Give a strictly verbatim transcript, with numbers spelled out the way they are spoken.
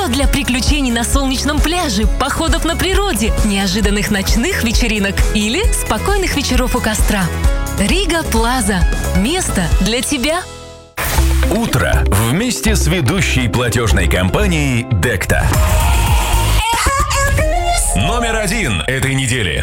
Все для приключений на солнечном пляже, походов на природе, неожиданных ночных вечеринок или спокойных вечеров у костра. Рига Плаза. Место для тебя. Утро вместе с ведущей платежной компанией Декта. Номер один этой недели.